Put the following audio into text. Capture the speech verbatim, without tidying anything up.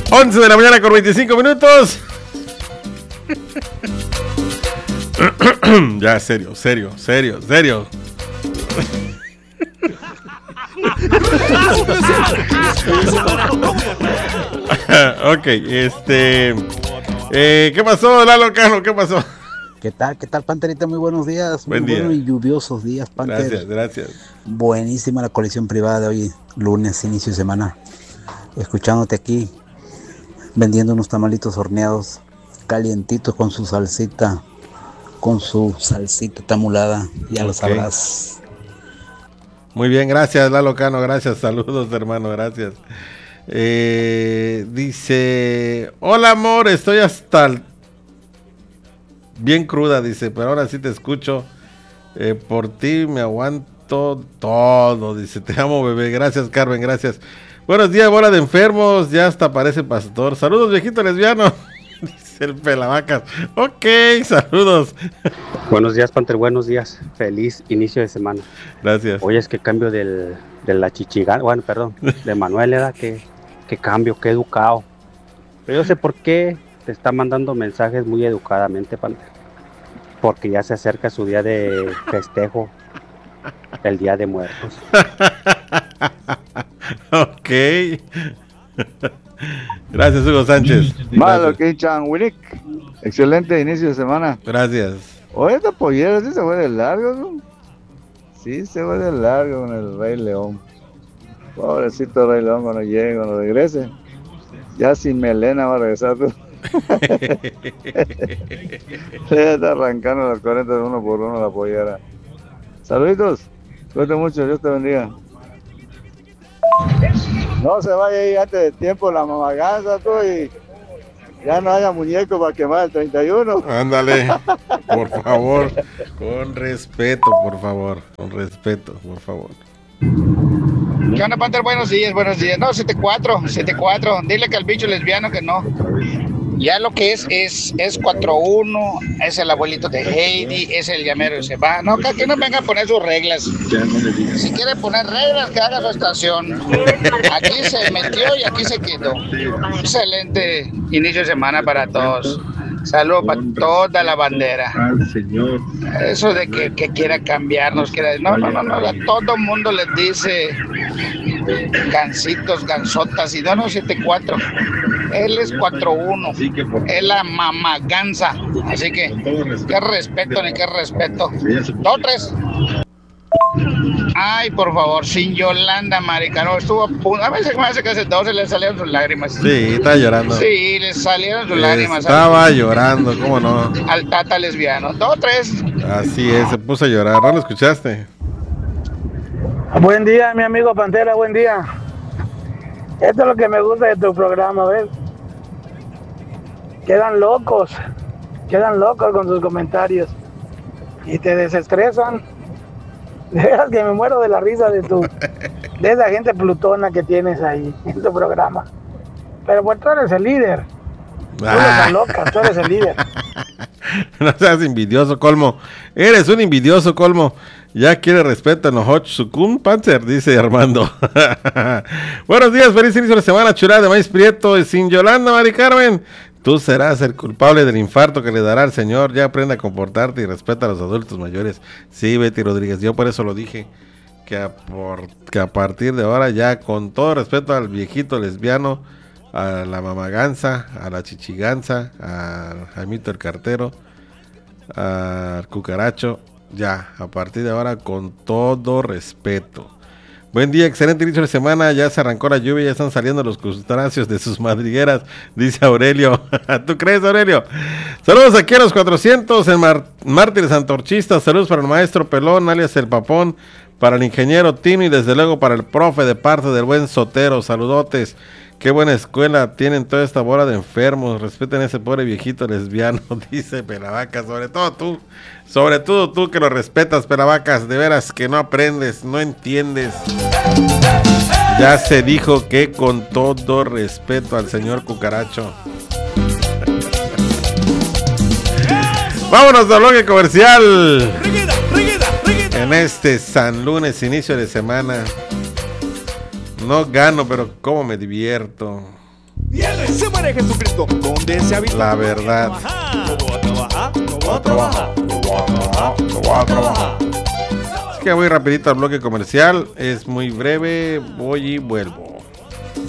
once de la mañana con veinticinco minutos. Ya, serio, serio, serio, serio. Ok, este... Eh, ¿qué pasó, Lalo Cano? ¿Qué pasó? ¿Qué tal? ¿Qué tal, Panterita? Muy buenos días. Buen Muy día. buenos y lluviosos días, Panter. Gracias, gracias. Buenísima la colección privada de hoy, lunes, inicio de semana. Escuchándote aquí, vendiendo unos tamalitos horneados, calientitos con su salsita, con su salsita tamulada, ya lo Ok. sabrás. Muy bien, gracias, Lalo Cano, gracias, saludos, hermano, gracias. Eh, dice, hola amor, estoy hasta el... bien cruda, dice, pero ahora sí te escucho. Eh, por ti me aguanto todo, dice, te amo, bebé. Gracias, Carmen, gracias. Buenos días, bola de enfermos, ya hasta parece pastor. Saludos, viejito lesbiano. Dice el Pelavacas. Ok, saludos. Buenos días, Panter, buenos días. Feliz inicio de semana. Gracias. Oye, es que cambio del, de la chichigana, bueno, perdón, de Manuel, era que, que cambio, que educado. Pero yo sé por qué te está mandando mensajes muy educadamente, Panter. Porque ya se acerca su día de festejo, el Día de Muertos. Ok. Gracias, Hugo Sánchez. Malo que Chan Winnick. Excelente inicio de semana. Gracias. Oye, esta pollera sí se fue de largo, ¿no? Sí se fue de largo con el Rey León. Pobrecito Rey León cuando llegue, cuando regrese. Ya sin melena va a regresar tú. Ya está arrancando los cuarenta de uno por uno la pollera. Saluditos. Cuídate mucho, Dios te bendiga. No se vaya ahí antes de tiempo la mamaganza tú y ya no haya muñeco para quemar el treinta y uno. Ándale, por favor, con respeto, por favor, con respeto, por favor. ¿Qué onda, Panther? Buenos días, buenos días. No, siete cuatro, siete cuatro. Dile que al bicho lesbiano que no. Ya lo que es, es, es cuatro uno, es el abuelito de Heidi, es el llamero y se va. No, que aquí no venga a poner sus reglas. Si quiere poner reglas, que haga su estación. Aquí se metió y aquí se quedó. Excelente inicio de semana para todos. Saludos para toda la bandera. Eso de que, que quiera cambiarnos, quiera... No, no, no, no, a todo el mundo les dice gancitos, gansotas, y no, no, siete cuatro. Él es cuatro uno. Es la mamaganza. Así que, qué respeto, ni qué respeto. Dos, tres. Ay, por favor, sin Yolanda, marica, no, estuvo a punto. A veces me hace que hace dos se le salieron sus lágrimas. Sí, estaba llorando. Sí, le salieron sus lágrimas. Estaba llorando, ¿cómo no? Al tata lesbiano. Dos, tres. Así es, se puso a llorar. ¿No lo escuchaste? Buen día, mi amigo Pantera, buen día. Esto es lo que me gusta de tu programa, ¿ves? Quedan locos, quedan locos con sus comentarios y te desestresan. De veras que me muero de la risa de tu, de esa gente plutona que tienes ahí en tu programa. Pero pues tú eres el líder. Tú eres loca, tú eres el líder. No seas envidioso, Colmo. Eres un envidioso, Colmo. Ya quiere respeto en los Hot Sukun Panzer, dice Armando. Buenos días, feliz inicio de semana, churada de maíz prieto y sin Yolanda, Mari Carmen. Tú serás el culpable del infarto que le dará al Señor. Ya aprende a comportarte y respeta a los adultos mayores. Sí, Betty Rodríguez, yo por eso lo dije. Que a, por, que a partir de ahora ya, con todo respeto al viejito lesbiano, a la mamaganza, a la chichiganza, a Jaimito el cartero, al cucaracho, ya, a partir de ahora con todo respeto. Buen día, excelente inicio de semana, ya se arrancó la lluvia, ya están saliendo los crustáceos de sus madrigueras, dice Aurelio. ¿Tú crees, Aurelio? Saludos aquí a los cuatrocientos, en Mar Mártires Antorchistas, saludos para el maestro Pelón, alias el Papón, para el ingeniero Tino y desde luego para el profe de parte del buen Sotero, saludotes. Qué buena escuela tienen toda esta bola de enfermos. Respeten a ese pobre viejito lesbiano, dice Pelavacas. Sobre todo tú, sobre todo tú que lo respetas, Pelavacas. De veras que no aprendes, no entiendes. Ya se dijo que con todo respeto al señor Cucaracho. Vámonos al bloque comercial. En este San Lunes, inicio de semana. No gano, pero cómo me divierto. viene, se muere Jesucristo. ¿Dónde se habita? La verdad. No voy a trabajar, no voy a trabajar, no voy a trabajar, no voy a trabajar. Así que voy rapidito al bloque comercial. Es muy breve. Voy y vuelvo.